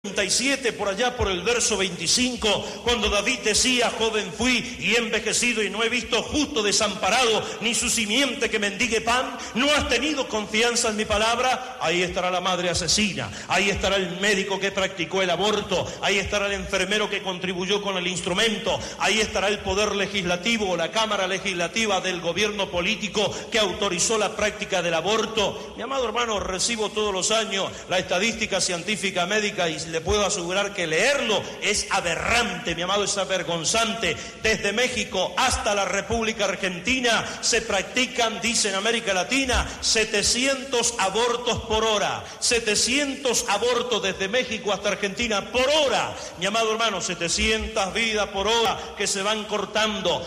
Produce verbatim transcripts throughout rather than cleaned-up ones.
treinta y siete, por allá por el verso veinticinco, cuando David decía: joven fui y he envejecido y no he visto justo desamparado, ni su simiente que mendigue pan. ¿No has tenido confianza en mi palabra? Ahí estará la madre asesina, ahí estará el médico que practicó el aborto, ahí estará el enfermero que contribuyó con el instrumento, ahí estará el poder legislativo o la cámara legislativa del gobierno político que autorizó la práctica del aborto. Mi amado hermano, recibo todos los años la estadística científica médica y le puedo asegurar que leerlo es aberrante, mi amado, es avergonzante. Desde México hasta la República Argentina se practican, dice en América Latina, setecientos abortos por hora. setecientos abortos desde México hasta Argentina por hora. Mi amado hermano, setecientas vidas por hora que se van cortando.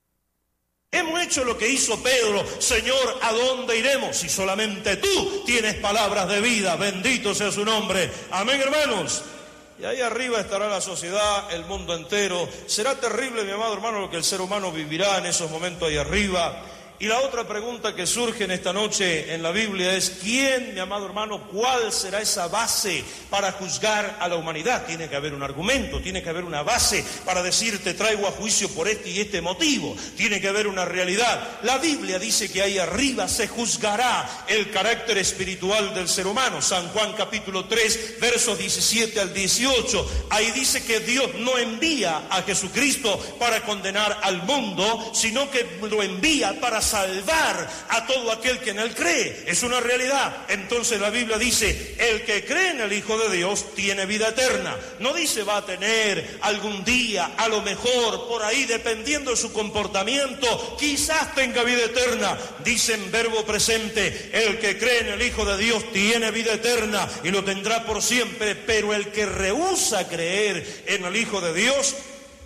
Hemos hecho lo que hizo Pedro: Señor, ¿a dónde iremos? Si solamente tú tienes palabras de vida, bendito sea su nombre. Amén, hermanos. Y ahí arriba estará la sociedad, el mundo entero. Será terrible, mi amado hermano, lo que el ser humano vivirá en esos momentos ahí arriba. Y la otra pregunta que surge en esta noche en la Biblia es: ¿quién, mi amado hermano, cuál será esa base para juzgar a la humanidad? Tiene que haber un argumento, tiene que haber una base para decir: te traigo a juicio por este y este motivo. Tiene que haber una realidad. La Biblia dice que ahí arriba se juzgará el carácter espiritual del ser humano. San Juan capítulo tres, versos diecisiete al dieciocho. Ahí dice que Dios no envía a Jesucristo para condenar al mundo, sino que lo envía para salvar a todo aquel que en él cree. Es una realidad. Entonces la Biblia dice: el que cree en el Hijo de Dios tiene vida eterna. No dice va a tener algún día, a lo mejor, por ahí, dependiendo de su comportamiento, quizás tenga vida eterna. Dice en verbo presente: el que cree en el Hijo de Dios tiene vida eterna y lo tendrá por siempre. Pero el que rehúsa creer en el Hijo de Dios,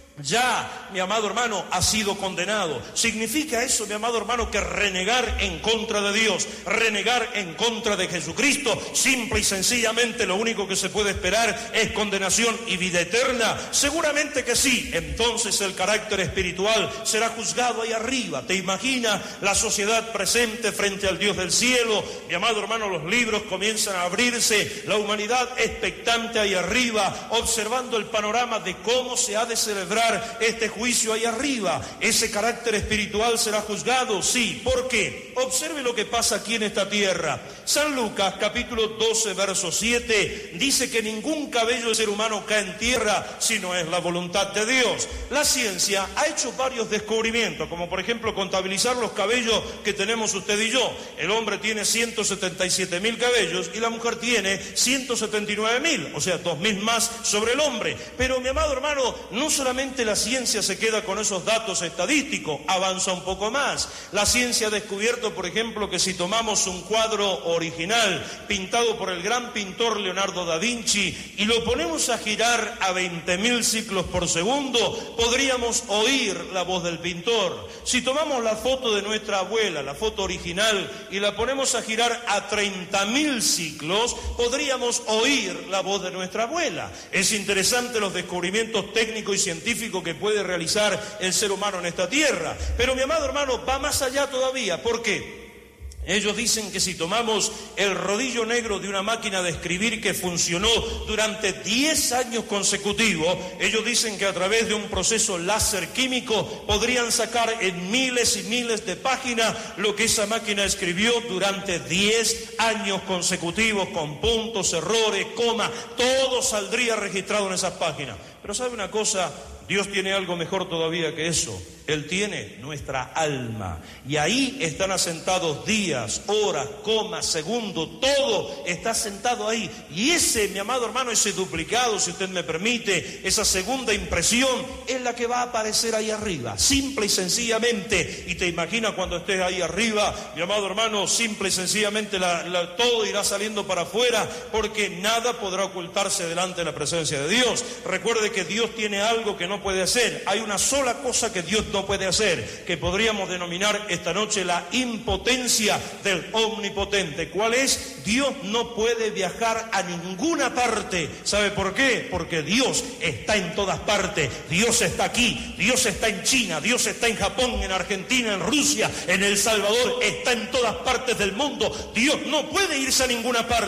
ya, mi amado hermano, ha sido condenado. ¿Significa eso, mi amado hermano, que renegar en contra de Dios, renegar en contra de Jesucristo, simple y sencillamente lo único que se puede esperar es condenación y vida eterna? Seguramente que sí. Entonces el carácter espiritual será juzgado ahí arriba. ¿Te imaginas la sociedad presente frente al Dios del cielo? Mi amado hermano, los libros comienzan a abrirse, la humanidad expectante ahí arriba, observando el panorama de cómo se ha de celebrar este juicio ahí arriba. Ese carácter espiritual será juzgado, sí. ¿Por qué? Observe lo que pasa aquí en esta tierra. San Lucas capítulo doce verso siete dice que ningún cabello de ser humano cae en tierra si no es la voluntad de Dios. La ciencia ha hecho varios descubrimientos, como por ejemplo contabilizar los cabellos que tenemos usted y yo. El hombre tiene ciento setenta y siete mil cabellos y la mujer tiene ciento setenta y nueve mil, o sea, dos mil más sobre el hombre. Pero mi amado hermano, no solamente la ciencia se queda con esos datos estadísticos, avanza un poco más. La ciencia ha descubierto, por ejemplo, que si tomamos un cuadro original pintado por el gran pintor Leonardo da Vinci y lo ponemos a girar a veinte mil ciclos por segundo, podríamos oír la voz del pintor. Si tomamos la foto de nuestra abuela, la foto original, y la ponemos a girar a treinta mil ciclos, podríamos oír la voz de nuestra abuela. Es interesante los descubrimientos técnicos y científicos que puede realizar el ser humano en esta tierra. Pero mi amado hermano, va más allá todavía. ¿Por qué? Ellos dicen que si tomamos el rodillo negro de una máquina de escribir que funcionó durante diez años consecutivos, ellos dicen que a través de un proceso láser químico podrían sacar en miles y miles de páginas lo que esa máquina escribió durante diez años consecutivos, con puntos, errores, comas, todo saldría registrado en esas páginas. Pero ¿sabe una cosa? Dios tiene algo mejor todavía que eso. Él tiene nuestra alma. Y ahí están asentados días, horas, comas, segundos, todo está sentado ahí. Y ese, mi amado hermano, ese duplicado, si usted me permite, esa segunda impresión, es la que va a aparecer ahí arriba. Simple y sencillamente. Y te imaginas cuando estés ahí arriba, mi amado hermano, simple y sencillamente la, la, todo irá saliendo para afuera, porque nada podrá ocultarse delante de la presencia de Dios. Recuerde que Dios tiene algo que no puede hacer. Hay una sola cosa que Dios no puede hacer, que podríamos denominar esta noche la impotencia del omnipotente. ¿Cuál es? Dios no puede viajar a ninguna parte. ¿Sabe por qué? Porque Dios está en todas partes. Dios está aquí, Dios está en China, Dios está en Japón, en Argentina, en Rusia, en El Salvador, está en todas partes del mundo. Dios no puede irse a ninguna parte.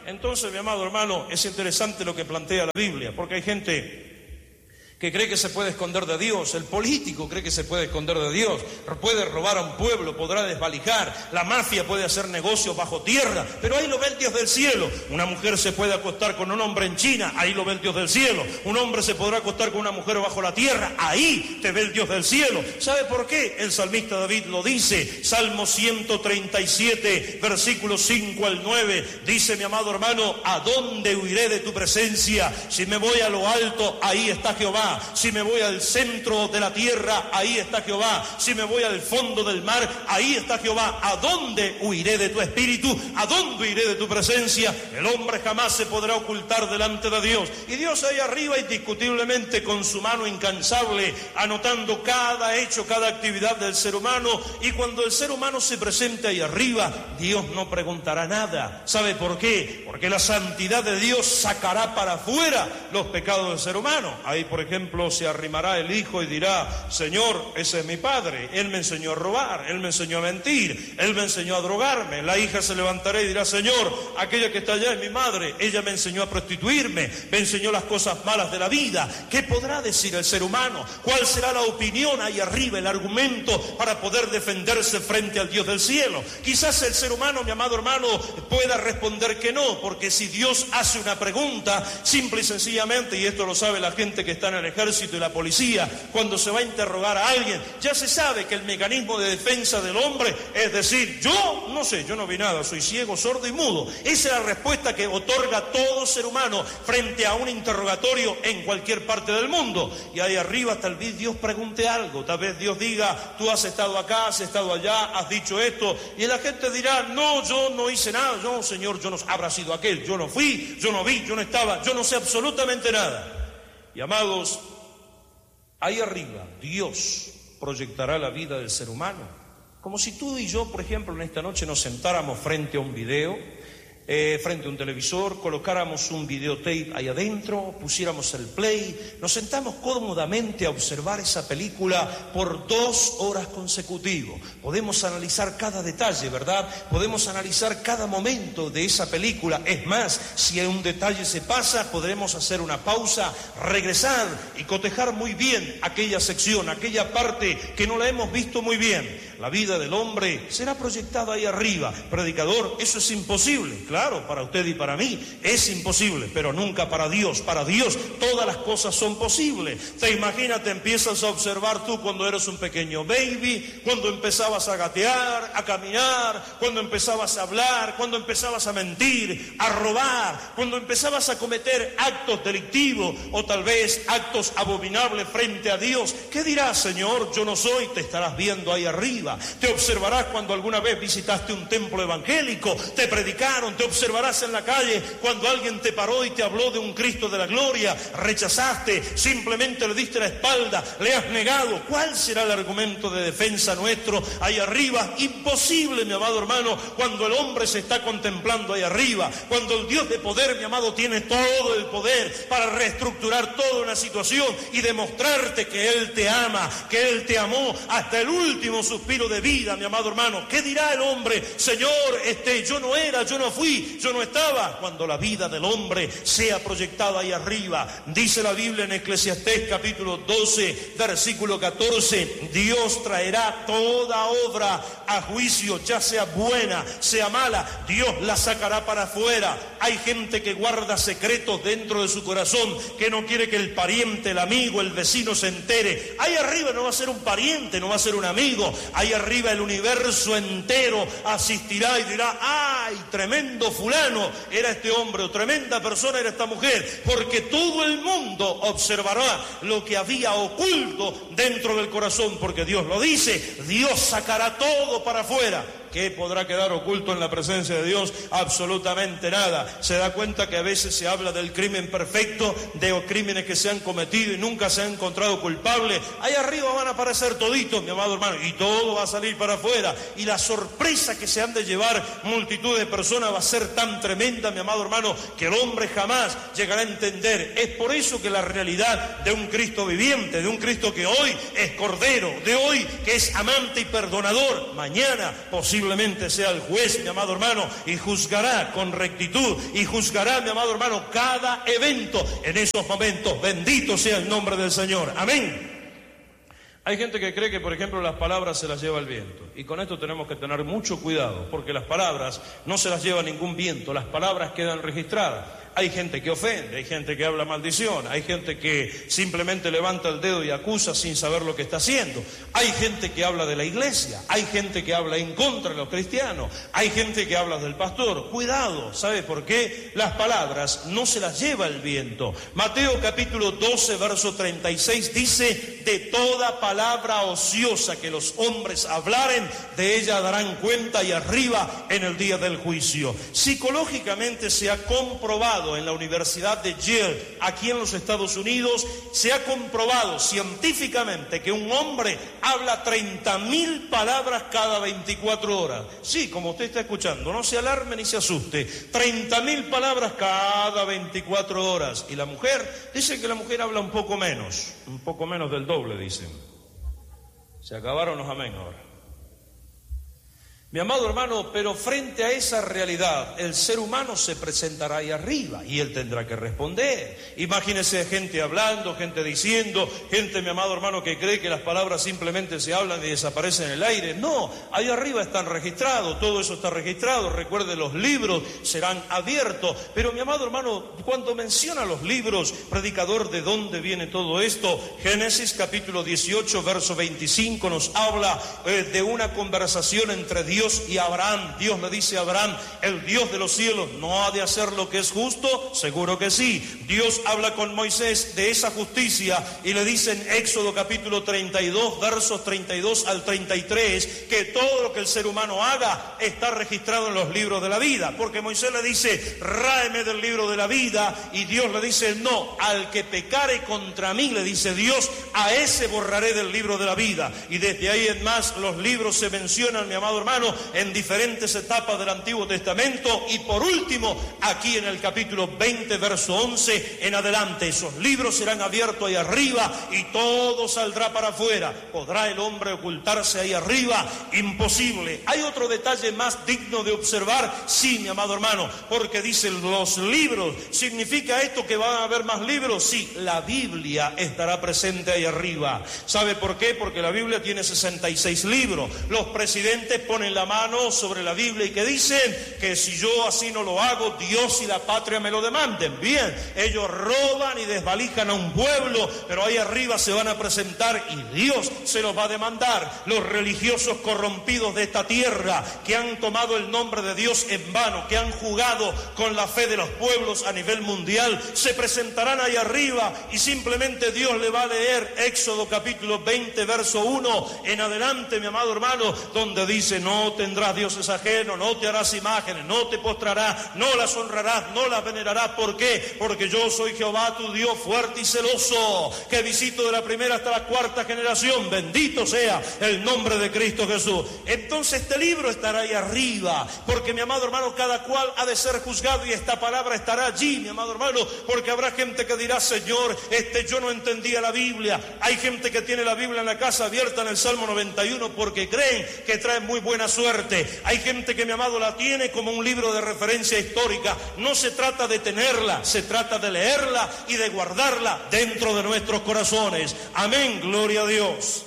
Entonces, mi amado hermano, es interesante lo que plantea la Biblia, porque hay gente que cree que se puede esconder de Dios, el político cree que se puede esconder de Dios, puede robar a un pueblo, podrá desvalijar, la mafia puede hacer negocios bajo tierra, pero ahí lo ve el Dios del cielo. Una mujer se puede acostar con un hombre en China, ahí lo ve el Dios del cielo. Un hombre se podrá acostar con una mujer bajo la tierra, ahí te ve el Dios del cielo. ¿Sabe por qué? El salmista David lo dice, Salmo ciento treinta y siete, versículos cinco al nueve, dice, mi amado hermano, ¿a dónde huiré de tu presencia? Si me voy a lo alto, ahí está Jehová. Si me voy al centro de la tierra, ahí está Jehová. Si me voy al fondo del mar, ahí está Jehová. ¿A dónde huiré de tu espíritu? ¿A dónde iré de tu presencia? El hombre jamás se podrá ocultar delante de Dios. Y Dios ahí arriba, indiscutiblemente, con su mano incansable, anotando cada hecho, cada actividad del ser humano. Y cuando el ser humano se presente ahí arriba, Dios no preguntará nada. ¿Sabe por qué? Porque la santidad de Dios sacará para afuera los pecados del ser humano. Ahí, por ejemplo, se arrimará el hijo y dirá, Señor, ese es mi padre, él me enseñó a robar, él me enseñó a mentir, él me enseñó a drogarme. La hija se levantará y dirá, Señor, aquella que está allá es mi madre, ella me enseñó a prostituirme, me enseñó las cosas malas de la vida. ¿Qué podrá decir el ser humano? ¿Cuál será la opinión ahí arriba, el argumento para poder defenderse frente al Dios del cielo? Quizás el ser humano, mi amado hermano, pueda responder que no, porque si Dios hace una pregunta, simple y sencillamente, y esto lo sabe la gente que está en el ejército y la policía, cuando se va a interrogar a alguien, ya se sabe que el mecanismo de defensa del hombre es decir, yo no sé, yo no vi nada, soy ciego, sordo y mudo. Esa es la respuesta que otorga todo ser humano frente a un interrogatorio en cualquier parte del mundo. Y ahí arriba tal vez Dios pregunte algo, tal vez Dios diga, tú has estado acá, has estado allá, has dicho esto, y la gente dirá, no, yo no hice nada, yo, Señor, yo no, habrá sido aquel, yo no fui, yo no vi, yo no estaba, yo no sé absolutamente nada. Y amados, ahí arriba Dios proyectará la vida del ser humano, como si tú y yo, por ejemplo, en esta noche nos sentáramos frente a un video, eh, frente a un televisor, colocáramos un videotape ahí adentro, pusiéramos el play, nos sentamos cómodamente a observar esa película por dos horas consecutivas. Podemos analizar cada detalle, ¿verdad? Podemos analizar cada momento de esa película. Es más, si un detalle se pasa, podremos hacer una pausa, regresar y cotejar muy bien aquella sección, aquella parte que no la hemos visto muy bien. La vida del hombre será proyectada ahí arriba. Predicador, eso es imposible. Claro, para usted y para mí es imposible, pero nunca para Dios. Para Dios todas las cosas son posibles. Te imaginas, te empiezas a observar tú cuando eres un pequeño baby, cuando empezabas a gatear, a caminar, cuando empezabas a hablar, cuando empezabas a mentir, a robar, cuando empezabas a cometer actos delictivos o tal vez actos abominables frente a Dios. ¿Qué dirás, Señor? Yo no soy. Te estarás viendo ahí arriba. Te observarás cuando alguna vez visitaste un templo evangélico, te predicaron, te observarás en la calle cuando alguien te paró y te habló de un Cristo de la gloria, rechazaste, simplemente le diste la espalda, le has negado. ¿Cuál será el argumento de defensa nuestro ahí arriba? Imposible, mi amado hermano, cuando el hombre se está contemplando ahí arriba, cuando el Dios de poder, mi amado, tiene todo el poder para reestructurar toda una situación y demostrarte que Él te ama, que Él te amó hasta el último suspiro de vida, mi amado hermano. ¿Qué dirá el hombre? Señor, este, yo no era, yo no fui, yo no estaba. Cuando la vida del hombre sea proyectada ahí arriba, dice la Biblia en Eclesiastés capítulo doce, versículo catorce, Dios traerá toda obra a juicio, ya sea buena, sea mala, Dios la sacará para afuera. Hay gente que guarda secretos dentro de su corazón, que no quiere que el pariente, el amigo, el vecino se entere. Ahí arriba no va a ser un pariente, no va a ser un amigo. Ahí arriba el universo entero asistirá y dirá, ¡ay, tremendo fulano era este hombre! O tremenda persona era esta mujer. Porque todo el mundo observará lo que había oculto dentro del corazón. Porque Dios lo dice, Dios sacará todo para afuera. ¿Qué podrá quedar oculto en la presencia de Dios? Absolutamente nada. Se da cuenta que a veces se habla del crimen perfecto, de crímenes que se han cometido y nunca se han encontrado culpables. Ahí arriba van a aparecer toditos, mi amado hermano, y todo va a salir para afuera. Y la sorpresa que se han de llevar multitud de personas va a ser tan tremenda, mi amado hermano, que el hombre jamás llegará a entender. Es por eso que la realidad de un Cristo viviente, de un Cristo que hoy es Cordero, de hoy que es amante y perdonador, mañana posiblemente posiblemente sea el juez, mi amado hermano, y juzgará con rectitud, y juzgará, mi amado hermano, cada evento en esos momentos. Bendito sea el nombre del Señor. Amén. Hay gente que cree que, por ejemplo, las palabras se las lleva el viento. Y con esto tenemos que tener mucho cuidado, porque las palabras no se las lleva ningún viento, las palabras quedan registradas. Hay gente que ofende, hay gente que habla maldición, hay gente que simplemente levanta el dedo y acusa sin saber lo que está haciendo. Hay gente que habla de la iglesia, hay gente que habla en contra de los cristianos, hay gente que habla del pastor. Cuidado, ¿sabe por qué? Las palabras no se las lleva el viento. Mateo capítulo doce, verso treinta y seis dice: de toda palabra ociosa que los hombres hablaren, de ella darán cuenta y arriba en el día del juicio. Psicológicamente se ha comprobado en la Universidad de Yale, aquí en los Estados Unidos, se ha comprobado científicamente que un hombre habla treinta mil palabras cada veinticuatro horas. Sí, como usted está escuchando, no se alarme ni se asuste, treinta mil palabras cada veinticuatro horas. Y la mujer, dice que la mujer habla un poco menos, un poco menos del doble, dicen. Se acabaron los amén ahora. Mi amado hermano, pero frente a esa realidad, el ser humano se presentará ahí arriba y él tendrá que responder. Imagínese gente hablando, gente diciendo, gente, mi amado hermano, que cree que las palabras simplemente se hablan y desaparecen en el aire. No, ahí arriba están registrados, todo eso está registrado. Recuerde, los libros serán abiertos. Pero mi amado hermano, cuando menciona los libros, predicador, ¿de dónde viene todo esto? Génesis capítulo dieciocho, verso veinticinco nos habla eh, de una conversación entre Dios y Abraham. Dios le dice a Abraham: el Dios de los cielos no ha de hacer lo que es justo. Seguro que sí. Dios habla con Moisés de esa justicia y le dice en Éxodo capítulo treinta y dos, versos treinta y dos al treinta y tres, que todo lo que el ser humano haga está registrado en los libros de la vida. Porque Moisés le dice: ráeme del libro de la vida, y Dios le dice: no, al que pecare contra mí, le dice Dios, a ese borraré del libro de la vida. Y desde ahí en más los libros se mencionan, mi amado hermano, en diferentes etapas del Antiguo Testamento. Y por último, aquí en el capítulo veinte, verso once en adelante, esos libros serán abiertos ahí arriba y todo saldrá para afuera. ¿Podrá el hombre ocultarse ahí arriba? Imposible. ¿Hay otro detalle más digno de observar? Sí, mi amado hermano, porque dicen los libros. ¿Significa esto que van a haber más libros? Sí, la Biblia estará presente ahí arriba. ¿Sabe por qué? Porque la Biblia tiene sesenta y seis libros. Los presidentes ponen la mano sobre la Biblia y que dicen que si yo así no lo hago, Dios y la patria me lo demanden. Bien, ellos roban y desvalijan a un pueblo, pero ahí arriba se van a presentar y Dios se los va a demandar. Los religiosos corrompidos de esta tierra, que han tomado el nombre de Dios en vano, que han jugado con la fe de los pueblos a nivel mundial, se presentarán ahí arriba y simplemente Dios le va a leer Éxodo capítulo veinte, verso uno en adelante, mi amado hermano, donde dice: no tendrás dioses ajenos, no te harás imágenes, no te postrarás, no las honrarás, no las venerarás. ¿Por qué? Porque yo soy Jehová tu Dios fuerte y celoso, que visito de la primera hasta la cuarta generación. Bendito sea el nombre de Cristo Jesús. Entonces este libro estará ahí arriba, porque mi amado hermano, cada cual ha de ser juzgado y esta palabra estará allí, mi amado hermano, porque habrá gente que dirá: Señor, este yo no entendía la Biblia. Hay gente que tiene la Biblia en la casa abierta en el Salmo noventa y uno porque creen que trae muy buena suerte. Hay gente que, mi amado, la tiene como un libro de referencia histórica. No se trata de tenerla, se trata de leerla y de guardarla dentro de nuestros corazones. Amén, gloria a Dios.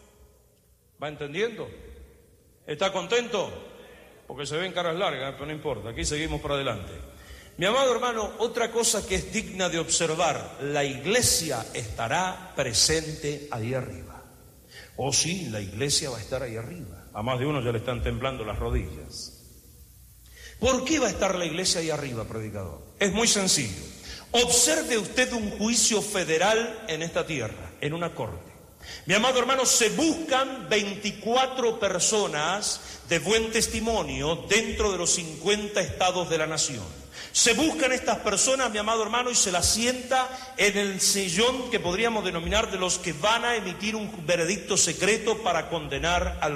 ¿Va entendiendo? ¿Está contento? Porque se ven caras largas, pero no importa, aquí seguimos para adelante. Mi amado hermano, otra cosa que es digna de observar: la iglesia estará presente ahí arriba. Oh sí, la iglesia va a estar ahí arriba. A más de uno ya le están temblando las rodillas. ¿Por qué va a estar la iglesia ahí arriba, predicador? Es muy sencillo. Observe usted un juicio federal en esta tierra, en una corte. Mi amado hermano, se buscan veinticuatro personas de buen testimonio dentro de los cincuenta estados de la nación. Se buscan estas personas, mi amado hermano, y se las sienta en el sillón que podríamos denominar de los que van a emitir un veredicto secreto para condenar al reo.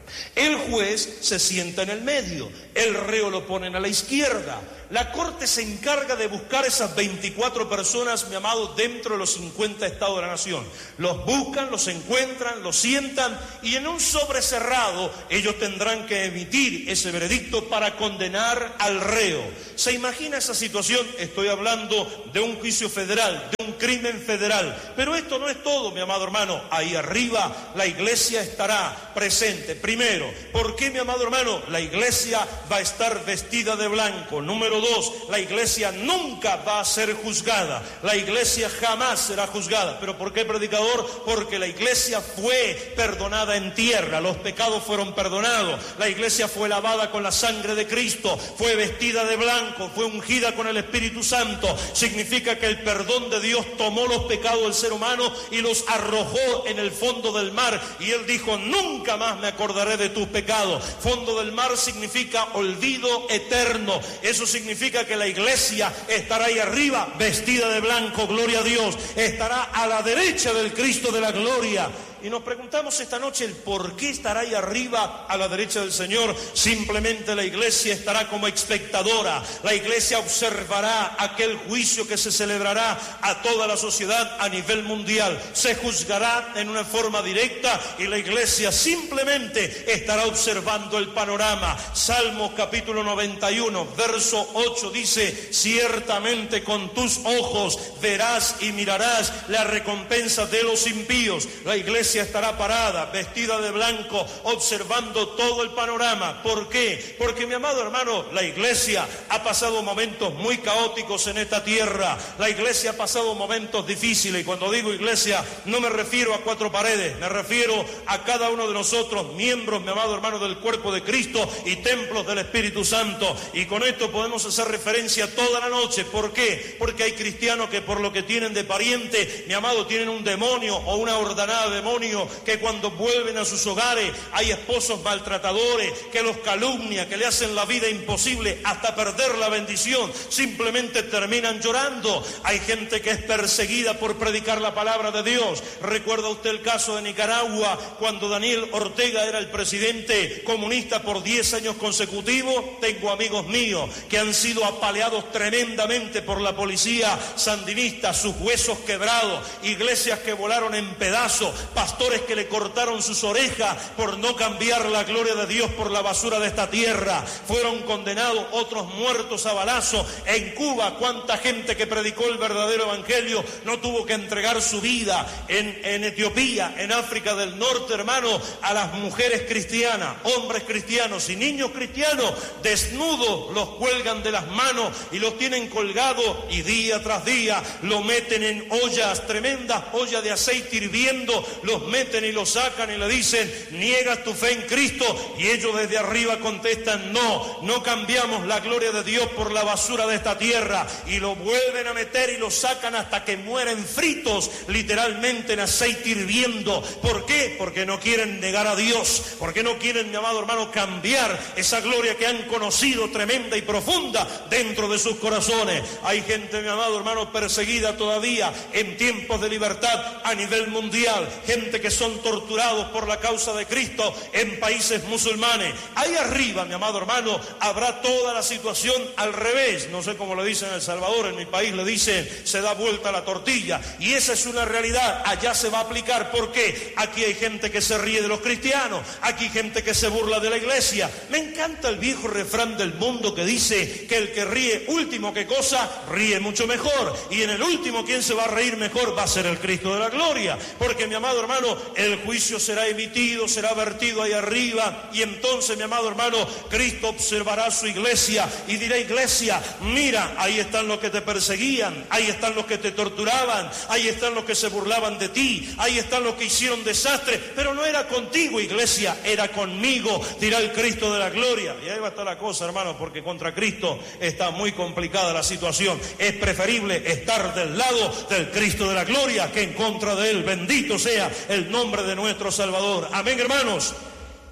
El juez se sienta en el medio, el reo lo ponen a la izquierda. La corte se encarga de buscar esas veinticuatro personas, mi amado, dentro de los cincuenta estados de la nación. Los buscan, los encuentran, los sientan y en un sobre cerrado ellos tendrán que emitir ese veredicto para condenar al reo. ¿Se imagina esa situación? Estoy hablando de un juicio federal, de un crimen federal. Pero esto no es todo, mi amado hermano. Ahí arriba la iglesia estará presente. Primero, ¿por qué, mi amado hermano? La iglesia va a estar vestida de blanco. Número dos, la iglesia nunca va a ser juzgada. La iglesia jamás será juzgada. ¿Pero por qué, predicador? Porque la iglesia fue perdonada en tierra. Los pecados fueron perdonados. La iglesia fue lavada con la sangre de Cristo. Fue vestida de blanco. Fue ungida con el Espíritu Santo. Significa que el perdón de Dios tomó los pecados del ser humano y los arrojó en el fondo del mar. Y Él dijo, nunca más me acordaré de tus pecados. Fondo del mar significa olvido eterno. Eso significa Significa que la iglesia estará ahí arriba, vestida de blanco, gloria a Dios. Estará a la derecha del Cristo de la gloria. Y nos preguntamos esta noche el por qué estará ahí arriba a la derecha del Señor. Simplemente la iglesia estará como espectadora. La iglesia observará aquel juicio que se celebrará a toda la sociedad a nivel mundial. Se juzgará en una forma directa y la iglesia simplemente estará observando el panorama. Salmos capítulo noventa y uno, verso ocho dice, ciertamente con tus ojos verás y mirarás la recompensa de los impíos. La iglesia estará parada, vestida de blanco, observando todo el panorama. ¿Por qué? Porque, mi amado hermano, la iglesia ha pasado momentos muy caóticos en esta tierra. La iglesia ha pasado momentos difíciles. Y cuando digo iglesia, no me refiero a cuatro paredes, me refiero a cada uno de nosotros, miembros, mi amado hermano, del cuerpo de Cristo y templos del Espíritu Santo. Y con esto podemos hacer referencia toda la noche. ¿Por qué? Porque hay cristianos que por lo que tienen de pariente, mi amado, tienen un demonio o una ordenada demonio, que cuando vuelven a sus hogares hay esposos maltratadores que los calumnian, que le hacen la vida imposible hasta perder la bendición, simplemente terminan llorando. Hay gente que es perseguida por predicar la palabra de Dios. ¿Recuerda usted el caso de Nicaragua cuando Daniel Ortega era el presidente comunista por diez años consecutivos? Tengo amigos míos que han sido apaleados tremendamente por la policía sandinista, sus huesos quebrados, iglesias que volaron en pedazos, pastores que le cortaron sus orejas por no cambiar la gloria de Dios por la basura de esta tierra. Fueron condenados, otros muertos a balazo. En Cuba, cuánta gente que predicó el verdadero evangelio no tuvo que entregar su vida. En, en Etiopía, en África del Norte, hermano, a las mujeres cristianas, hombres cristianos y niños cristianos, desnudos, los cuelgan de las manos y los tienen colgados y día tras día lo meten en ollas, tremendas ollas de aceite hirviendo, los meten y los sacan y le dicen, niegas tu fe en Cristo, y ellos desde arriba contestan, no, no cambiamos la gloria de Dios por la basura de esta tierra, y lo vuelven a meter y lo sacan hasta que mueren fritos, literalmente en aceite hirviendo. ¿Por qué? Porque no quieren negar a Dios, porque no quieren, mi amado hermano, cambiar esa gloria que han conocido tremenda y profunda dentro de sus corazones. Hay gente, mi amado hermano, perseguida todavía en tiempos de libertad a nivel mundial, gente que son torturados por la causa de Cristo en países musulmanes. Ahí arriba, mi amado hermano, habrá toda la situación al revés. No sé cómo lo dicen en El Salvador, en mi país le dicen, se da vuelta la tortilla. Y esa es una realidad, allá se va a aplicar. ¿Por qué? Aquí hay gente que se ríe de los cristianos, aquí hay gente que se burla de la iglesia. Me encanta el viejo refrán del mundo que dice que el que ríe último que cosa, ríe mucho mejor. Y en el último, ¿quién se va a reír mejor? Va a ser el Cristo de la gloria. Porque, mi amado hermano, el juicio será emitido, será vertido ahí arriba, y entonces, mi amado hermano, Cristo observará su iglesia y dirá, iglesia, mira, ahí están los que te perseguían, ahí están los que te torturaban, ahí están los que se burlaban de ti, ahí están los que hicieron desastre, pero no era contigo, iglesia, era conmigo, dirá el Cristo de la gloria. Y ahí va a estar la cosa, hermano, porque contra Cristo está muy complicada la situación. Es preferible estar del lado del Cristo de la gloria que en contra de él. Bendito sea el nombre de nuestro Salvador. Amén, hermanos.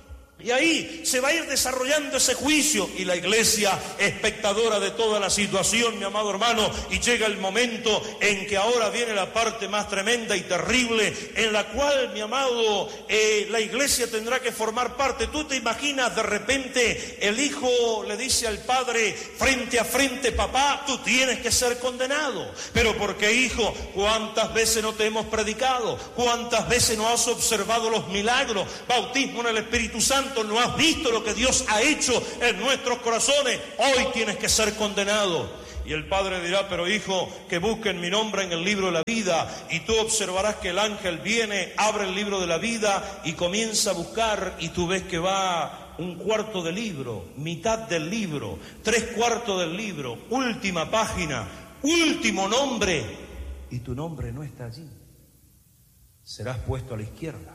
Y ahí se va a ir desarrollando ese juicio y la iglesia espectadora de toda la situación, mi amado hermano, y llega el momento en que ahora viene la parte más tremenda y terrible, en la cual, mi amado, eh, la iglesia tendrá que formar parte. Tú te imaginas, de repente el hijo le dice al padre, frente a frente, papá, tú tienes que ser condenado. Pero ¿por qué, hijo? ¿Cuántas veces no te hemos predicado? ¿Cuántas veces no has observado los milagros? Bautismo en el Espíritu Santo. ¿No has visto lo que Dios ha hecho en nuestros corazones? Hoy tienes que ser condenado. Y el padre dirá, pero hijo, que busquen mi nombre en el libro de la vida. Y tú observarás que el ángel viene, abre el libro de la vida y comienza a buscar, y tú ves que va un cuarto del libro, mitad del libro, tres cuartos del libro, última página, último nombre, y tu nombre no está allí. Serás puesto a la izquierda.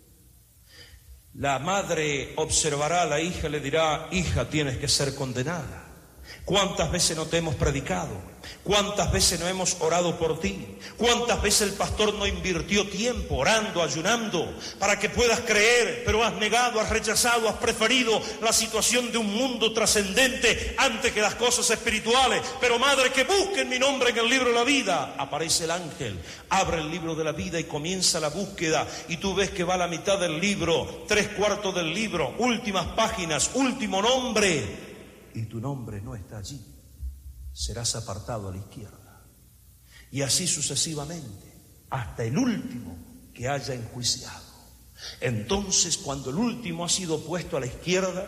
La madre observará a la hija y le dirá, hija, tienes que ser condenada. ¿Cuántas veces no te hemos predicado? ¿Cuántas veces no hemos orado por ti? ¿Cuántas veces el pastor no invirtió tiempo orando, ayunando, para que puedas creer, pero has negado, has rechazado, has preferido la situación de un mundo trascendente antes que las cosas espirituales? Pero madre, que busquen mi nombre en el libro de la vida. Aparece el ángel, abre el libro de la vida y comienza la búsqueda, y tú ves que va a la mitad del libro, tres cuartos del libro, últimas páginas, último nombre, y tu nombre no está allí. Serás apartado a la izquierda. Y así sucesivamente, hasta el último que haya enjuiciado. Entonces, cuando el último ha sido puesto a la izquierda,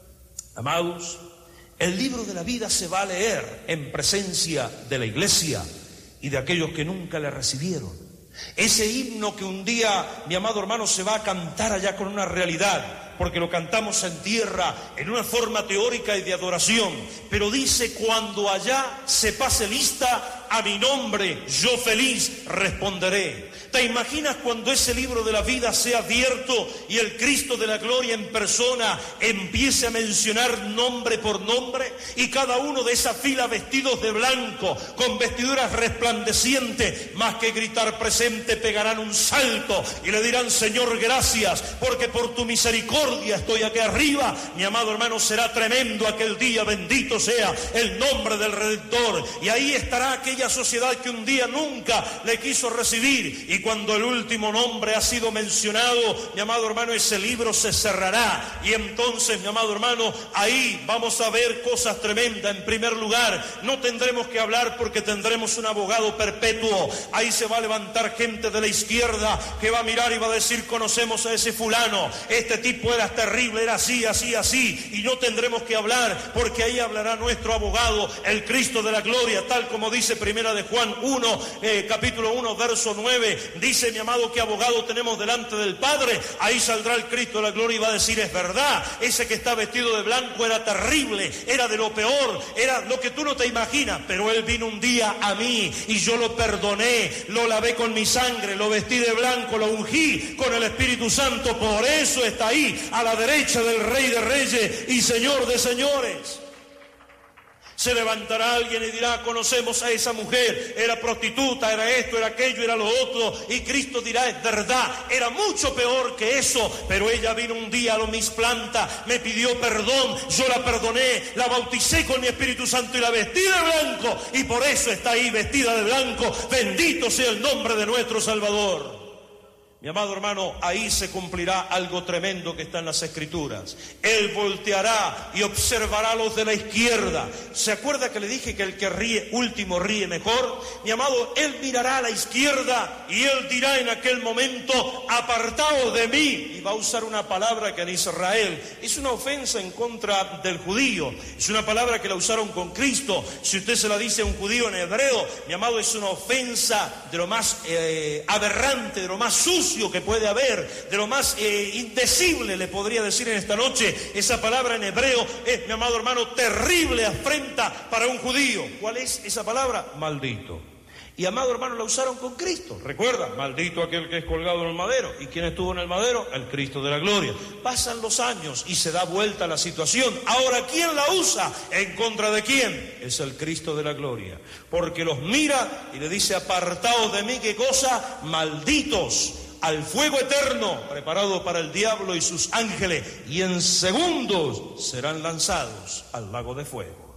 amados, el libro de la vida se va a leer en presencia de la iglesia y de aquellos que nunca le recibieron. Ese himno que un día, mi amado hermano, se va a cantar allá con una realidad, porque lo cantamos en tierra, en una forma teórica y de adoración, pero dice, cuando allá se pase lista, a mi nombre yo feliz responderé. ¿Te imaginas cuando ese libro de la vida sea abierto y el Cristo de la gloria en persona empiece a mencionar nombre por nombre, y cada uno de esa fila vestidos de blanco, con vestiduras resplandecientes, más que gritar presente, pegarán un salto y le dirán, Señor, gracias, porque por tu misericordia estoy aquí arriba? Mi amado hermano, será tremendo aquel día, bendito sea el nombre del Redentor. Y ahí estará aquella sociedad que un día nunca le quiso recibir, y cuando el último nombre ha sido mencionado, mi amado hermano, ese libro se cerrará, y entonces, mi amado hermano, ahí vamos a ver cosas tremendas. En primer lugar, no tendremos que hablar porque tendremos un abogado perpetuo. Ahí se va a levantar gente de la izquierda que va a mirar y va a decir, conocemos a ese fulano, este tipo era terrible, era así, así, así, y no tendremos que hablar porque ahí hablará nuestro abogado, el Cristo de la gloria, tal como dice primera de Juan uno, eh, capítulo uno, verso nueve. Dice, mi amado, que abogado tenemos delante del Padre. Ahí saldrá el Cristo de la gloria y va a decir, es verdad, ese que está vestido de blanco era terrible, era de lo peor, era lo que tú no te imaginas, pero él vino un día a mí y yo lo perdoné, lo lavé con mi sangre, lo vestí de blanco, lo ungí con el Espíritu Santo. Por eso está ahí a la derecha del Rey de Reyes y Señor de Señores. Se levantará alguien y dirá, conocemos a esa mujer, era prostituta, era esto, era aquello, era lo otro, y Cristo dirá, es verdad, era mucho peor que eso, pero ella vino un día, lo misplanta, me pidió perdón, yo la perdoné, la bauticé con mi Espíritu Santo y la vestí de blanco, y por eso está ahí vestida de blanco. Bendito sea el nombre de nuestro Salvador. Mi amado hermano, ahí se cumplirá algo tremendo que está en las Escrituras. Él volteará y observará a los de la izquierda. ¿Se acuerda que le dije que el que ríe último ríe mejor? Mi amado, él mirará a la izquierda y él dirá en aquel momento, apartaos de mí. Y va a usar una palabra que en Israel es una ofensa en contra del judío. Es una palabra que la usaron con Cristo. Si usted se la dice a un judío en hebreo, mi amado, es una ofensa de lo más eh, aberrante, de lo más sucio que puede haber, de lo más eh, indecible, le podría decir en esta noche. Esa palabra en hebreo es, mi amado hermano, terrible afrenta para un judío. ¿Cuál es esa palabra? Maldito. Y, amado hermano, la usaron con Cristo. Recuerda, maldito aquel que es colgado en el madero. ¿Y quién estuvo en el madero? El Cristo de la gloria. Pasan los años y se da vuelta la situación. Ahora, ¿quién la usa? ¿En contra de quién? Es el Cristo de la gloria. Porque los mira y le dice, apartaos de mí, ¿qué cosa? Malditos al fuego eterno preparado para el diablo y sus ángeles, y en segundos serán lanzados al lago de fuego.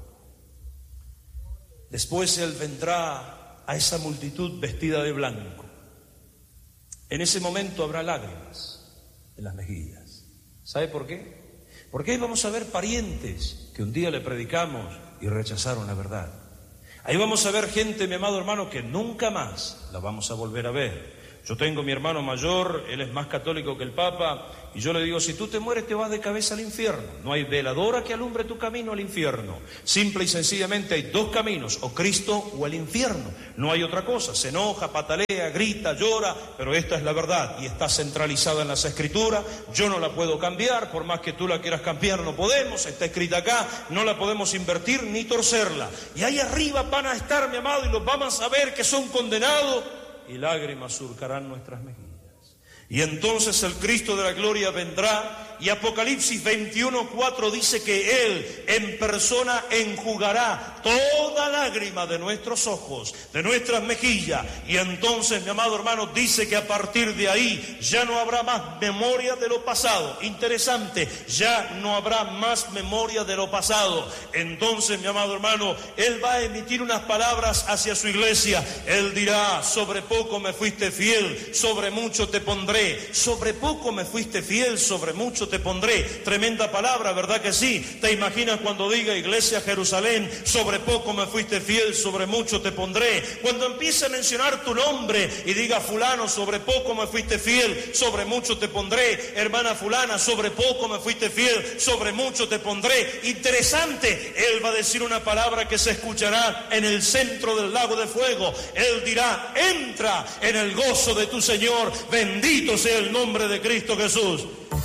Después Él vendrá a esa multitud vestida de blanco. En ese momento habrá lágrimas en las mejillas. ¿Sabe por qué? Porque ahí vamos a ver parientes que un día le predicamos y rechazaron la verdad. Ahí vamos a ver gente, mi amado hermano, que nunca más la vamos a volver a ver. Yo tengo mi hermano mayor, él es más católico que el Papa, y yo le digo, si tú te mueres te vas de cabeza al infierno. No hay veladora que alumbre tu camino al infierno. Simple y sencillamente hay dos caminos, o Cristo o el infierno. No hay otra cosa. Se enoja, patalea, grita, llora, pero esta es la verdad y está centralizada en las Escrituras. Yo no la puedo cambiar, por más que tú la quieras cambiar no podemos, está escrita acá, no la podemos invertir ni torcerla. Y ahí arriba van a estar, mi amado, y los vamos a ver que son condenados, y lágrimas surcarán nuestras mejillas. Y entonces el Cristo de la gloria vendrá, y Apocalipsis veintiuno, cuatro dice que Él en persona enjugará toda lágrima de nuestros ojos, de nuestras mejillas. Y entonces, mi amado hermano, dice que a partir de ahí ya no habrá más memoria de lo pasado. Interesante, ya no habrá más memoria de lo pasado. Entonces, mi amado hermano, Él va a emitir unas palabras hacia su iglesia. Él dirá, sobre poco me fuiste fiel, sobre mucho te pondré. Sobre poco me fuiste fiel, sobre mucho te pondré. Tremenda palabra, ¿verdad que sí? ¿Te imaginas cuando diga Iglesia Jerusalén, sobre poco me fuiste fiel, sobre mucho te pondré? Cuando empiece a mencionar tu nombre y diga fulano, sobre poco me fuiste fiel, sobre mucho te pondré. Hermana fulana, sobre poco me fuiste fiel, sobre mucho te pondré. Interesante, Él va a decir una palabra que se escuchará en el centro del lago de fuego. Él dirá, entra en el gozo de tu Señor, bendito sea el nombre de Cristo Jesús.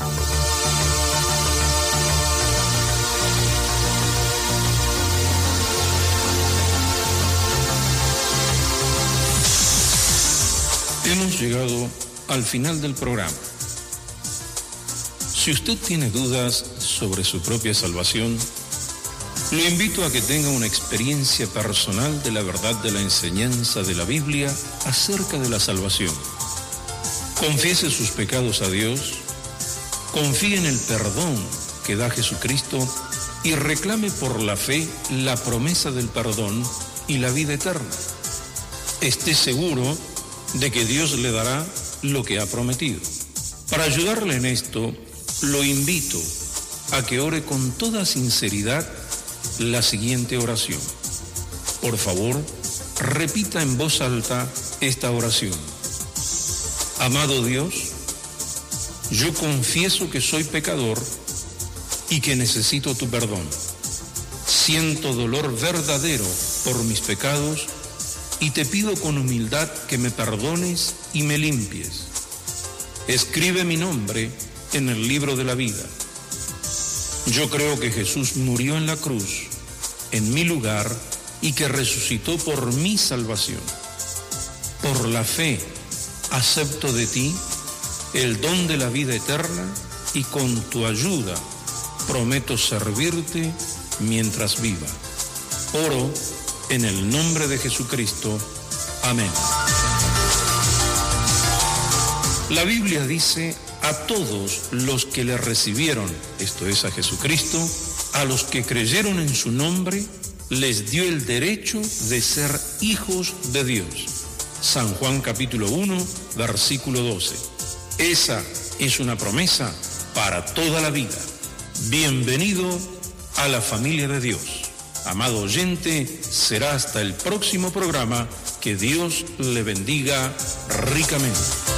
Hemos llegado al final del programa. Si usted tiene dudas sobre su propia salvación, lo invito a que tenga una experiencia personal de la verdad de la enseñanza de la Biblia acerca de la salvación. Confiese sus pecados a Dios, confíe en el perdón que da Jesucristo y reclame por la fe la promesa del perdón y la vida eterna. Esté seguro de que Dios le dará lo que ha prometido. Para ayudarle en esto, lo invito a que ore con toda sinceridad la siguiente oración. Por favor, repita en voz alta esta oración. Amado Dios, yo confieso que soy pecador y que necesito tu perdón. Siento dolor verdadero por mis pecados y te pido con humildad que me perdones y me limpies. Escribe mi nombre en el libro de la vida. Yo creo que Jesús murió en la cruz, en mi lugar, y que resucitó por mi salvación. Por la fe, acepto de ti el don de la vida eterna y con tu ayuda prometo servirte mientras viva. Oro en el nombre de Jesucristo. Amén. La Biblia dice, a todos los que le recibieron, esto es a Jesucristo, a los que creyeron en su nombre, les dio el derecho de ser hijos de Dios. San Juan capítulo uno, versículo doce. Esa es una promesa para toda la vida. Bienvenido a la familia de Dios. Amado oyente, será hasta el próximo programa. Que Dios le bendiga ricamente.